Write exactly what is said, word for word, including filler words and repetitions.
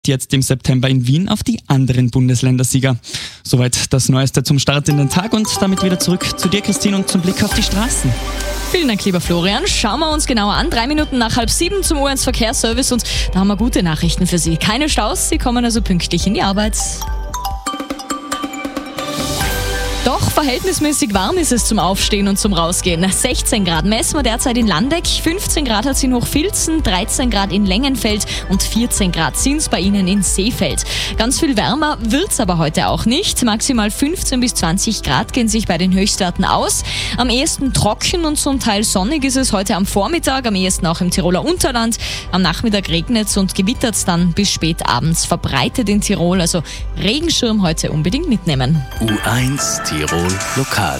jetzt im September in Wien auf die anderen Bundesländersieger. Soweit das Neueste zum Start in den Tag und damit wieder zurück zu dir, Christine, und zum Blick auf die Straßen. Vielen Dank, lieber Florian. Schauen wir uns genauer an. Drei Minuten nach halb sieben zum U eins Verkehrsservice und da haben wir gute Nachrichten für Sie. Keine Staus, Sie kommen also pünktlich in die Arbeit. Doch verhältnismäßig warm ist es zum Aufstehen und zum Rausgehen. sechzehn Grad messen wir derzeit in Landeck, fünfzehn Grad hat es in Hochfilzen, dreizehn Grad in Lengenfeld und vierzehn Grad sind es bei Ihnen in Seefeld. Ganz viel wärmer wird es aber heute auch nicht. Maximal fünfzehn bis zwanzig Grad gehen sich bei den Höchstwerten aus. Am ehesten trocken und zum Teil sonnig ist es heute am Vormittag, am ehesten auch im Tiroler Unterland. Am Nachmittag regnet es und gewittert es dann bis spät abends verbreitet in Tirol. Also Regenschirm heute unbedingt mitnehmen. U eins Tirol Lokal.